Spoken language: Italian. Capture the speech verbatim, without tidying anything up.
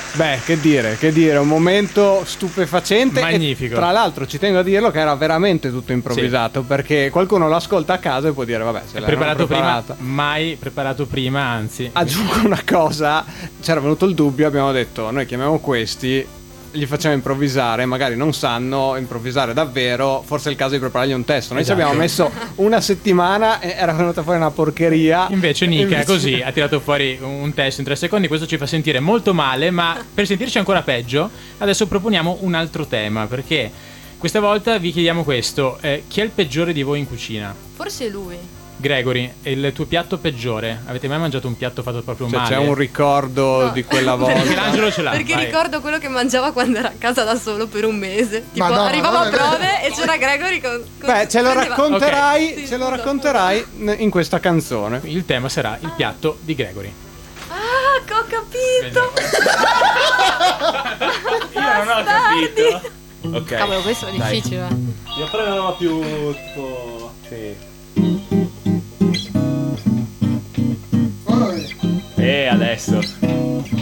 Beh, che dire, che dire, un momento stupefacente. Magnifico. E, tra l'altro ci tengo a dirlo che era veramente tutto improvvisato, sì. Perché qualcuno lo ascolta a casa e può dire vabbè, se l'hanno preparato preparata. prima, mai preparato prima, anzi. Aggiungo una cosa, c'era venuto il dubbio, abbiamo detto noi chiamiamo questi, gli facciamo improvvisare, magari non sanno improvvisare davvero, forse è il caso di preparargli un testo. Noi Esatto. ci abbiamo messo una settimana e era venuta fuori una porcheria. Invece Nica Invece... così ha tirato fuori un testo in tre secondi. Questo ci fa sentire molto male, ma per sentirci ancora peggio adesso proponiamo un altro tema, perché questa volta vi chiediamo questo: eh, chi è il peggiore di voi in cucina? Forse lui. Gregory, è il tuo piatto peggiore? Avete mai mangiato un piatto fatto proprio cioè, male? c'è un ricordo no. di quella volta. Michelangelo ce l'ha. Perché vai. ricordo quello che mangiava quando era a casa da solo per un mese. Tipo, no, arrivava a prove vero. e c'era Gregory con, con Beh, ce lo prendeva- racconterai, okay. ce lo racconterai in questa canzone. Il tema sarà il piatto di Gregory. Ah, ho capito. Io non ho capito. Ok. Cavolo, questo è Dai. difficile. Io fare una roba più tipo. Sì. E adesso.